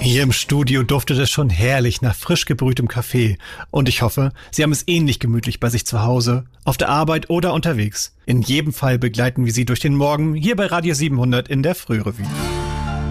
Hier im Studio duftet es schon herrlich nach frisch gebrühtem Kaffee. Und ich hoffe, Sie haben es ähnlich gemütlich bei sich zu Hause, auf der Arbeit oder unterwegs. In jedem Fall begleiten wir Sie durch den Morgen hier bei Radio 700 in der Frührevue.